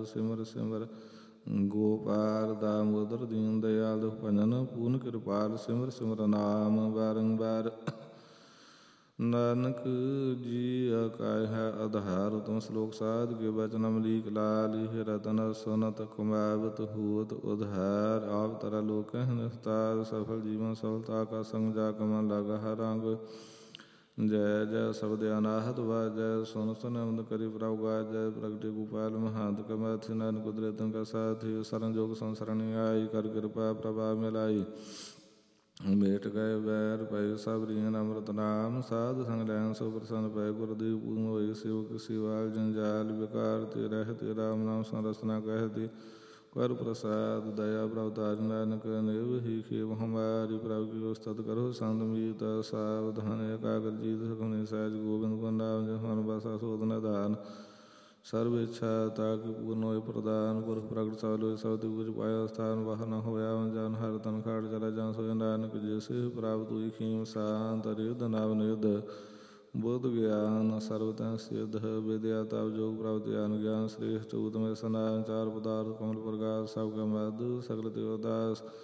ਸਿਮਰ ਸਿਮਰ ਗੋਪਾਲ ਦਾਮੋਦਰ ਦੀਨ ਦਇਆਲ ਭਜਨ ਪੂਰਨ ਕਿਰਪਾਲ ਸਿਮਰ ਸਿਮਰ ਨਾਮ ਬਾਰੰਬਾਰ ਨਾਨਕ ਜੀ ਆਕਾਇ ਹੈ ਆਧਾਰ ਉਤਮ ਸਲੋਕ ਸਾਧ ਕੇ ਬਚਨ ਅਮਲੀਕ ਲਾਲੀ ਰਤਨ ਸੁਨਤ ਕੁਮਾਵਤ ਹੂਤ ਉਧਾਰ ਆਪ ਤਰਾ ਲੋਕ ਨਿਸਤਾਰ ਸਫਲ ਜੀਵਨ ਸਫਲਤਾ ਕਾ ਸੰਗ ਜਾ ਕਮਨ ਲਗਾ ਹਰ ਰੰਗ ਜੈ ਜੈ ਸ਼ਬਦ ਅਨਾਹਤ ਵਾਜੈ ਸੁਨ ਸੁਨ ਅਮਦ ਕਰੀ ਪ੍ਰਭ ਗਾਜੈ ਪ੍ਰਗਟਿ ਗੋਪਾਲ ਮਹਾਂਤ ਕਮਥਿ ਨਾਨਕ ਕੁਦਰਤਨ ਕਾ ਸਾਥੀ ਸਰਨ ਜੋਗ ਸੰਸਰਣ ਆਈ ਕਰ ਕਿਰਪਾ ਪ੍ਰਭਾ ਮਿਲਾਈ ਮੇਟ ਗਏ ਵੈਰ ਪਏ ਸਭ ਰੀਨ ਅੰਮ੍ਰਿਤ ਨਾਮ ਸਾਧ ਸੰਗ ਲੈਨ ਸੋ ਪ੍ਰਸੰਨ ਪਏ ਗੁਰਦੇਵ ਪੂਰਨ ਹੋਏ ਸਿਵ ਸਿਵਾਲ ਜੰਜਾਲ ਵਿਕਾਰ ਤੇ ਰਹਿ ਰਾਮ ਨਾਮ ਸੰਰਸਨਾ ਕਹਿ ਕਰ ਪ੍ਰਸਾਦ ਦਇਆ ਪ੍ਰਭ ਤਾਜ ਨਾਨਕ ਨਿਵ ਹੀ ਖੇਵ ਹਮਾਰੀ ਪ੍ਰਭ ਕੀ ਉਸਤਤ ਕਰੋ ਸੰਤ ਮੀਤ ਸਾਵਧਾਨ ਇਕਾਗਰ ਜੀਤ ਸੁਖਮਨੀ ਸਹਿਜ ਗੋਬਿੰਦ ਗੁਣ ਨਾਮ ਜਹਾਨ ਬਸਾ ਸੋਧ ਨਿਧਾਨ ਸਰਵ ਇੱਛਾ ਤਾਕ ਪੂਰਨ ਹੋਏ ਪ੍ਰਦਾਨ ਪੁਰਖ ਪ੍ਰਗਟ ਸਭ ਲੋਏ ਸਭ ਤੇ ਕੁਝ ਪਾਇਆ ਸਥਾਨ ਵਾਹ ਨਾ ਹੋਇਆ ਜਨ ਹਰ ਤਨ ਖਾੜ ਚਲਾ ਜਾਂ ਸੋਇ ਨਾਨਕ ਜਿਸੇ ਪ੍ਰਾਪਤ ਹੋਈ ਖੀਮ ਸ਼ਾਂਤ ਰਿਧ ਨਾਮ ਨਿਧ ਬੁੱਧ ਗਿਆਨ ਸਰਵ ਤੈ ਸਿੱਧ ਵਿਦਿਆ ਤਪ ਜੋਗ ਪ੍ਰਾਪਤ ਗਿਆਨ ਗਿਆਨ ਸ੍ਰੇਸ਼ਟ ਉਤਮ ਸਨਾਨ ਚਾਰ ਪਦਾਰਥ ਕਮਲ ਪ੍ਰਗਾਸ ਸਭ ਕਾ ਮਧ ਸਗਲ ਤੇ ਉਦਾਸ